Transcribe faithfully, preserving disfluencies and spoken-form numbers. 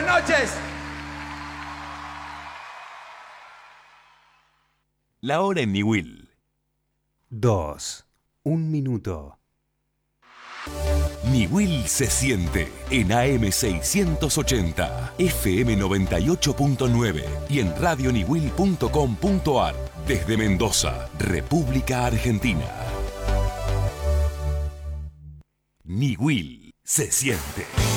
noches. La hora en Niwil. Dos. Un minuto. Niwil se siente en A M seiscientos ochenta, F M noventa y ocho punto nueve y en radio niwil punto com punto ar desde Mendoza, República Argentina. Niwil se siente.